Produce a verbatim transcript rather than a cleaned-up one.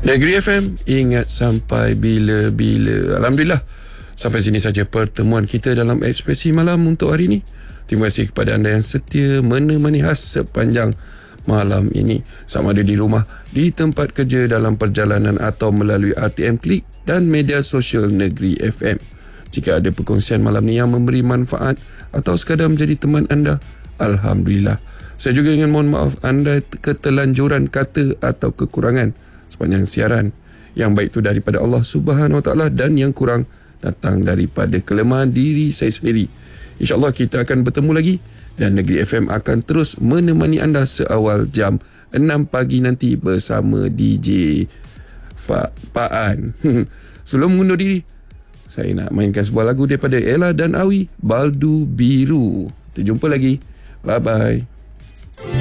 Negeri F M, ingat sampai bila-bila. Alhamdulillah, sampai sini saja pertemuan kita dalam Ekspresi Malam untuk hari ini. Terima kasih kepada anda yang setia menemani khas sepanjang malam ini, sama ada di rumah, di tempat kerja, dalam perjalanan atau melalui R T M Klik dan media sosial Negeri F M. Jika ada perkongsian malam ni yang memberi manfaat atau sekadar menjadi teman anda, Alhamdulillah. Saya juga ingin mohon maaf anda ketelanjuran kata atau kekurangan sepanjang siaran. Yang baik itu daripada Allah Subhanahu Wa Taala dan yang kurang datang daripada kelemahan diri saya sendiri. InsyaAllah kita akan bertemu lagi dan Negeri F M akan terus menemani anda seawal jam enam pagi nanti bersama D J Fa- Faan. Sebelum mengundur diri, saya nak mainkan sebuah lagu daripada Ella dan Awi, Baldu Biru. Kita jumpa lagi. Bye-bye.